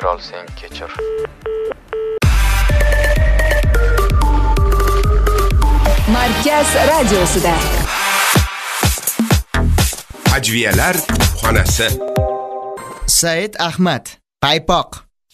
kechir olsang kechir. Markaz radiosida Ajviyalar xonasi. Said Ahmad, Paypoq.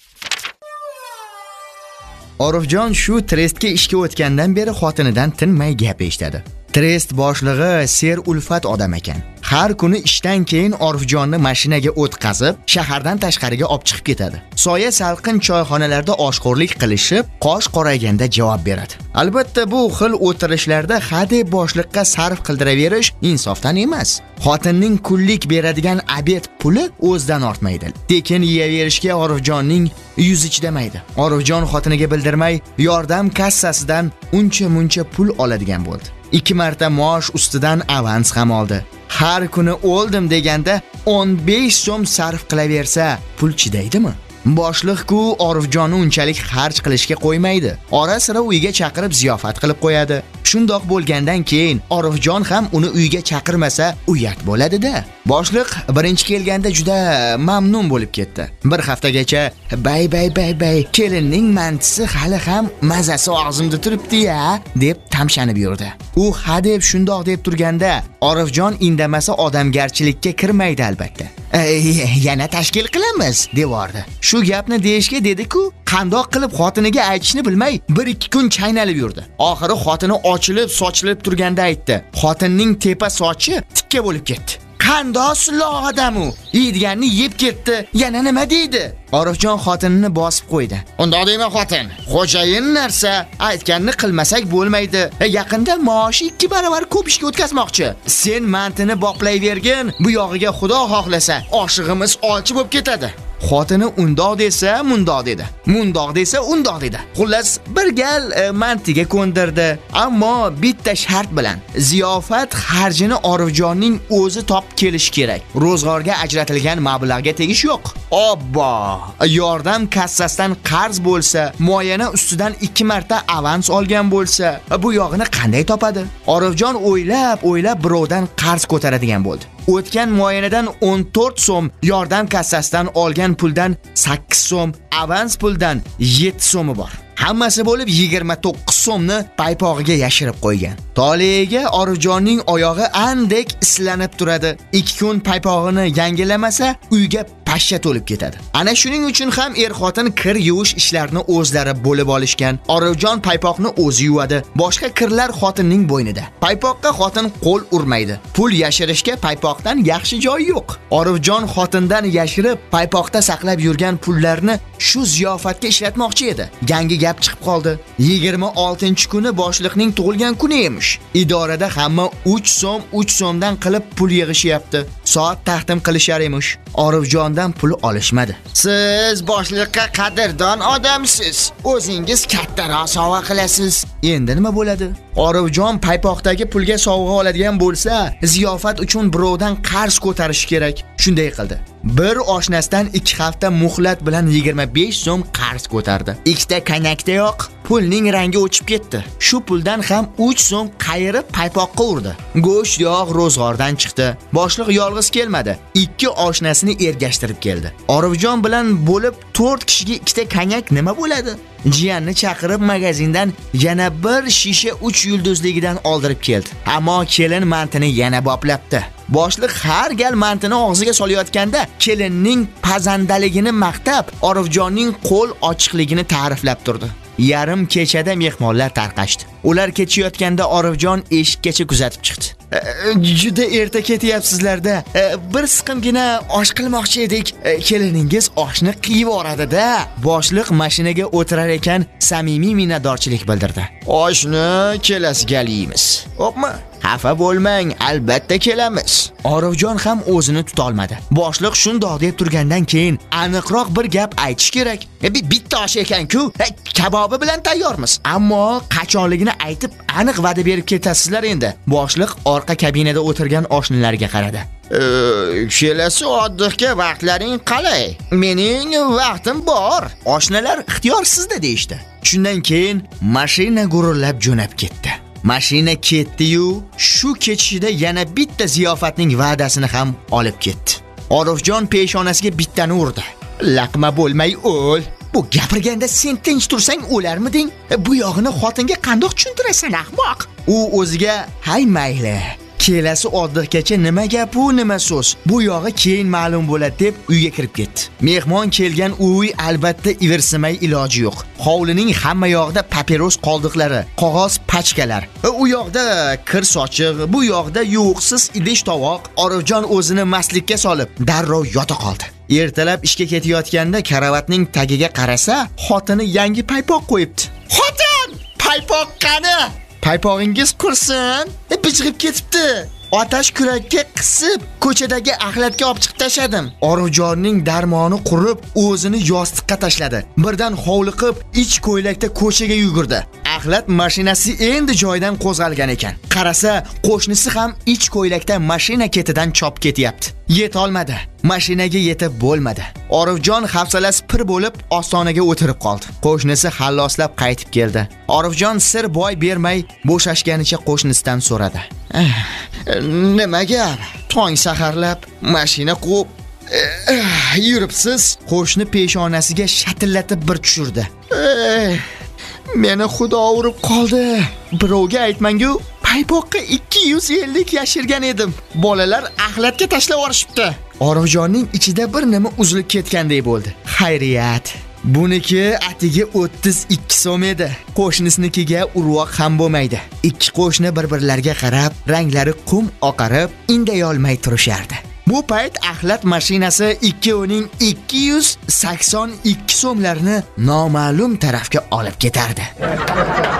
Orifjon shu trestga ishga o'tgandan beri xotinidan tinmay gap eshitadi. Trest boshlig'i Ser Ulfat odam ekan. Har kuni ishdan keyin Orifjonni mashinaga o'tkazib, shahardan tashqariga olib chiqib ketadi. Soya salqin choyxonalarda oshxo'rlik qilishib, qosh qorayganda javob beradi. Albatta bu xil o'tirishlarda hadeb boshliqqa sarf qildiraverish insofdan emas. Xotinning kunlik beradigan obed puli o'zidan ortmaydi. Lekin yeyaverishga Orifjonning yuzi chidamaydi. Orifjon xotiniga bildirmay yordam kassasidan uncha-muncha pul oladigan bo'ldi. 2 marta maosh ustidan avans ham oldi. Har kuni o'ldim deganda 15 so'm sarf qilaversa, pul chidaydimi? Boshliq-ku Orifjonni unchalik xarj qilishga qo'ymaydi. Ora-sira uyga chaqirib ziyofat qilib qo'yadi. Shundoq bo'lgandan keyin Orifjon ham uni uyga chaqirmasa, uyat bo'ladi-da. Boshliq birinchi kelganda juda mamnun bo'lib ketdi. Bir haftagacha bay, kelinning mantisi hali ham mazasi og'zimda turibdi-ya, deb tamshanib yurdi. U hadeb shundoq deb turganda, Orifjon indamasa odamgarchilikka kirmaydi albatta. Yana tashkil qilamiz, devordi. Shu gapni deyishga dedi-ku, qandoq qilib xotiniga aytishni bilmay 1-2 kun chaynalib yurdi. Oxiri xotini ochilib, sochilib turganda aytdi. Xotinning tepa sochi tikka bo'lib ketdi. Qandoq siloq odam u? Yeydiganni yeb ketdi. Yana nima deydi? Orifjon xotinini bosib qo'ydi. Undoq deyman xotin. Xo'jayin narsa aytganni qilmasak bo'lmaydi. Yaqinda maoshi 2 barobar ko'p ishga o'tkazmoqchi. Sen mantini boplayvergin, bu yog'iga Xudo xohlasa, oshig'imiz olchi bo'lib ketadi. Xotini undoq desa, mundoq dedi. Mundoq desa, undoq dedi. Xullas, bir gal mantiga ko'ndirdi, ammo bitta shart bilan. Ziyofat xarjini Orifjonning o'zi topib kelish kerak. Ro'zg'orga ajratilgan mablag'ga tegish yo'q. Obbo, yordam kassasidan qarz bo'lsa, muayana ustidan 2 marta avans olgan bo'lsa, bu yog'ini qanday topadi? Orifjon o'ylab birovdan qarz ko'taradigan bo'ldi. O'tgan muayanadan 14 so'm, yordam kassasidan olgan puldan 8 so'm, avans puldan 7 so'mi bor. Hammasi bo'lib 29 so'mni paypog'iga yashirib qo'ygan. Toliga Orifjonning oyog'i andek islanib turadi. 2 kun paypog'ini yangilamasa, uyga pashsha to'lib ketadi. Ana shuning uchun ham xotin kir yuvish ishlarini o'zlari bo'lib olishgan. Orifjon paypoqni o'zi yuvadi. Boshqa kirlar xotinning bo'ynida. Paypoqqa xotin qo'l urmaydi. Pul yashirishga paypoqdan yaxshi joy yo'q. Orifjon xotindan yashirib paypoqda saqlab yurgan pullarni shu ziyofatga ishlatmoqchi edi. Yangi gap chiqib qoldi. 26-kuni boshliqning tug'ilgan kuni emish. Idorada hamma 3 so'mdan qilib pul yig'ishyapti. Soat taqdim qilishar emish. Orifjondan pul olishmadi. Siz boshliqqa qadrdon odamsiz. O'zingiz kattaroq sovg'a qilasiz. Endi nima bo'ladi? Orifjon paypoqdagi pulga sovg'a oladigan bo'lsa, ziyofat uchun birovdan qarz ko'tarish kerak. Shunday qildi. Bir oshnasidan 2 hafta muhlat bilan 25 so'm qarz ko'tardi. Ikkita kanyakdayoq pulning rangi o'chib ketdi. Shu puldan ham 3 so'm qayirib paypoqqa urdi. Go'sht yog' ro'zg'ordan chiqdi. Boshliq yolg'iz kelmadi. 2 oshnasini ergashtirib keldi. Orifjon bilan bo'lib 4 kishiga 2 ta kanyak nima bo'ladi? Jiyanni chaqirib magazindan yana bir shisha 3 yulduzligidan oldirib keldi. Ammo kelin mantini yana boplabdi. Boshliq har gal mantini og'ziga solayotganda kelinning pazandaligini maqtab, Orifjonning qo'l ochiqligini ta'riflab turdi. Yarim kechada mehmonlar tarqashdi. Ular ketishayotganda Orifjon eshikkacha kuzatib chiqdi. Juda erta ketyapsizlarda. Bir siqimgina osh qilmoqchi edik. Keliningiz oshni qiyib yuboradi-da. Boshliq mashinaga o'tirar ekan, samimiy minnatdorchilik bildirdi. Oshni kelasiga yeymiz. Xo'pmi? Xafa bo'lmang, albatta kelamiz. Orifjon ham o'zini tuta olmadi. Boshliq shundoq deb turgandan keyin aniqroq bir gap aytish kerak. Bitta osh ekan-ku, kabobi bilan tayyormiz. Ammo qachonligini aytib aniq va'da berib ketasizlar endi. Boshliq orqa kabinada o'tirgan oshnalarga qaradi. Kelasi oddiqga vaqtlaring qalay? Mening vaqtim bor. Oshnalar ixtiyorsizda deyishdi. Shundan keyin mashina gururlab jo'nab ketdi. Mashina ketdi-yu, shu ketishida yana bitta ziyofatning va'dasini ham olib ketdi. Orifjon peshonasiga bittani urdi. Laqma bo'lmay o'l. Bu gapirganda sen tinch tursang o'larmiding? Bu yog'ini xotinga qandoq tushuntirasan, ahmoq? U o'ziga hay mayli. Kelasi oddiqgacha nima gap u, nima so'z? Bu yog'i keyin ma'lum bo'ladi deb uyga kirib ketdi. Mehmon kelgan uy albatta ivirsimay iloji yo'q. Hovlining hamma yog'ida papiros qoldiqlari, qog'oz pachkalar. U yoqda kir sochiq, bu yoqda yuvuqsiz idish-tovoq. Orifjon o'zini mastlikka solib, darrov yota qoldi. Ertalab ishga ketayotganda karavatning tagiga qarasa, xotini yangi paypoq qo'yibdi. "Xotin, paypoq qani? Paypog'ingiz qursin, bichg'ib ketibdi. Otash kurakka qisib, ko'chadagi axlatga olib chiqib tashladim." Orifjonning darmoni qurib, o'zini yostiqqa tashladi. Birdan hovliqib, ich ko'ylakda ko'chaga yugurdi. Axlat mashinasi endi joydan qo'zg'algan ekan. Qarasa, qo'shnisi ham ich ko'ylakda mashina ketidan chop ketyapti. Yetolmadi. Mashinaga yetib bo'lmadi. Orifjon hafsalasi pir bo'lib ostonaga o'tirib qoldi. Qo'shnisi halloslab qaytib keldi. Orifjon sir boy bermay bo'shashganicha qo'shnisidan so'radi. "Nima gap? Tong saharlab mashina qo'yib yuribsiz?" Qo'shni peshonasiga shatillatib bir tushirdi. "Meni Xudo urib qoldi. Birovga aytmang-ku, paypoqqa 250 yashirgan edim. Bolalar axlatga tashlab yorishibdi." Orifjonning ichida bir nima uzilib ketgandek bo'ldi. Xayriyat. Buniki atigi 32 so'm edi. Qo'shnisinikiga urvoq ham bo'lmaydi. Ikki qo'shni bir-birlariga qarab, ranglari qum oqarib, indamay olmay turishardi. Bu payt axlat mashinasi ikkovining 282 so'mlarini noma'lum tarafga olib ketardi.